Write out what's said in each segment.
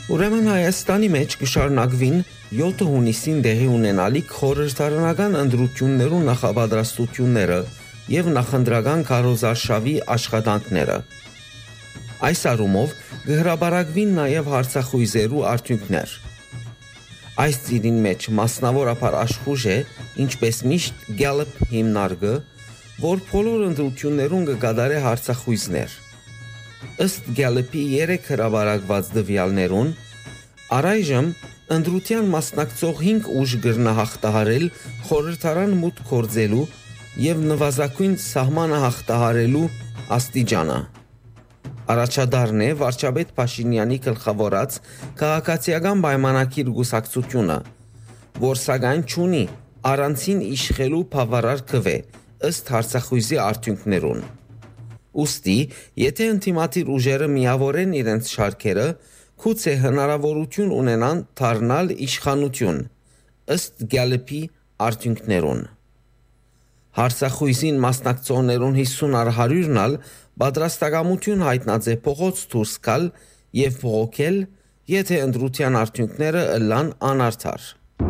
Ուրեմն Հայաստանի մեջ կշարունակվին 7 հունիսին դեղի ունենալիք խորհրդարանական ընտրություններու նախապատրաստությունները եւ նախընտրական քարոզարշավի աշխատանքները։ Այս առումով կհրաբարակվին նաեւ հարցախույզերու արդյունքներ։ Այս ծիրին մեջ մասնավորապես աշխուժ է, ինչպես միշտ Gallup հիմնարկը, որ բոլոր ընտրություններուն կկատարե հարցախույզներ։ Ըստ Gallup-ի 3 հրաբարակված դվյալներուն, առայժմ ընտրության մասնակցող 5 ուժ կրնա հաղթահարել խորհրդարան մուտք գործելու եւ նվազագույն սահմանը հաղթահարելու աստիճանը։ Առաջադառն է վարչապետ Փաշինյանի գլխավորած քաղաքացիական պայմանագիր գուսակցությունը, որ սակայն չունի առանցին իշխելու բավարար քվե ըստ հարցախույզի արդյունքներուն։ Ուստի, եթե ընդդիմադիր ուժերը միավորեն իրենց շարքերը, գուցե հնարավորություն ունենան դառնալ իշխանություն ըստ Gallup-ի արդյունքներուն։ Հարցախույզին մասնակցողներուն 50-100-ն ալ պատրաստակամություն հայտնած է փողոց դուրս գալ եւ բողոքել, եթե ընտրության արդյունքները ըլլան անարդար։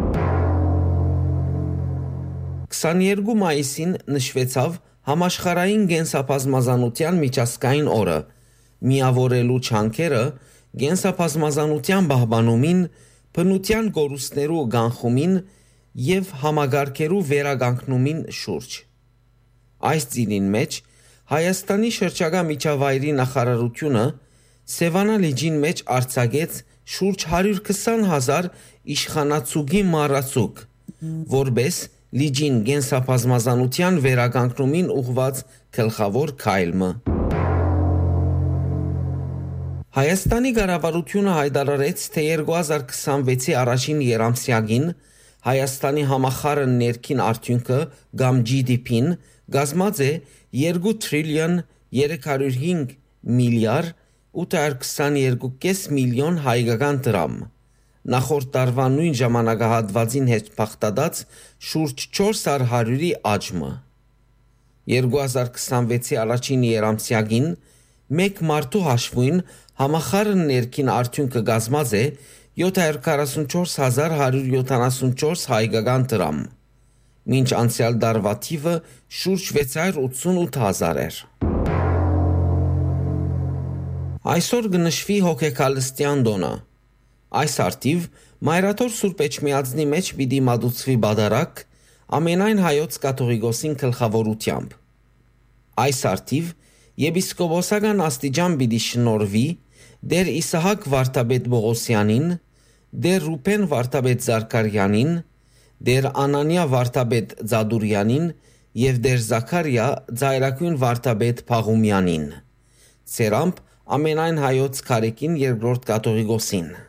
22 մայիսին նշվեցավ համաշխարհային կենսաբազմազանության միջազգային օրը, միավորելու չանքերը կենսաբազմազանության պահպանումին, բնության կորուստներու կանխումին եւ համագարկերու վերականգնումին շուրջ։ Այս ծիրին մեջ Հայաստանի շրջակա միջավայրի նախարարությունը Սևանա լիճին մեջ արձակեց շուրջ 120,000 իշխանացուկի մառացուկ, որպես լիճին կենսաբազմազանության վերականգնումին ուղղված գլխավոր քայլը։ Հայաստանի կառավարությունը հայտարարեց, թե 2026-ի առաջին երամսյակին Հայաստանի համախառն ներքին արդյունքը կամ GDP-ն կազմած է 2 տրիլիոն 305 միլիարդ 822.5 միլիոն հայկական դրամ։ Նախորդ տարվա նույն ժամանակահատվածին հետ փոխտած շուրջ 400-ի աճը։ 2026-ի առաջին երամսյակին մեկ մարդու հաշվին համախառն ներքին արդյունքը կազմած է 744,174 հայկական դրամ, մինչ անցյալ տարվա թիվը շուրջ 688,000 էր։ Այսօր կնշվի հոգեկալստյան տոնը։ Այս արդիվ Մայրաթոր Սուրբ Էջմիածնի մեջ պիտի մատուցվի բադարակ ամենայն հայոց կաթողիկոսին գլխավորությամբ։ Այս արդիվ եպիսկոպոսական աստիճան պիտի շնորհվի Դեր Իսահակ Վարդապետ Բողոսյանին, Դեր Ռուբեն Վարդապետ Զարգարյանին, Դեր Անանիա Վարդապետ Ձադուրյանին եւ Դեր Զաքարիա Ձայրակույն Վարդապետ Փաղումյանին։ Ցերամբ ամենայն հայոց քարեկին երկրորդ կաթողիկոսին։